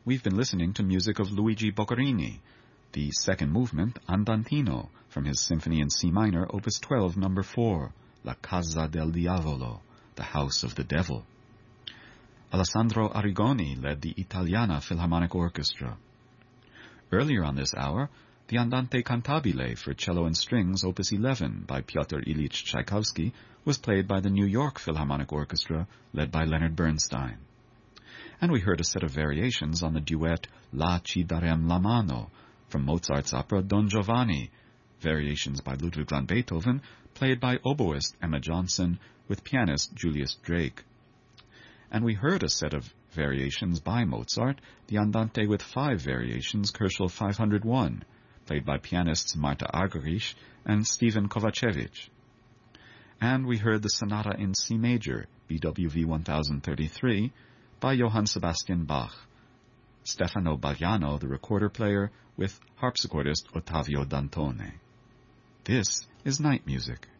We've been listening to music of Luigi Boccherini, the second movement, Andantino, from his Symphony in C minor, Opus 12, number 4, La Casa del Diavolo, the House of the Devil. Alessandro Arrigoni led the Italiana Philharmonic Orchestra. Earlier on this hour, the Andante Cantabile for cello and strings, Opus 11, by Pyotr Ilyich Tchaikovsky, was played by the New York Philharmonic Orchestra, led by Leonard Bernstein. And we heard a set of variations on the duet La Ci darem la mano from Mozart's opera Don Giovanni, variations by Ludwig van Beethoven, played by oboist Emma Johnson with pianist Julius Drake. And we heard a set of variations by Mozart, the Andante with 5 variations, Koelschel 501, played by pianists Marta Argerich and Stephen Kovacevic. And we heard the Sonata in C major, BWV 1033, by Johann Sebastian Bach, Stefano Bagliano, the recorder player, with harpsichordist Ottavio Dantone. This is Night Music.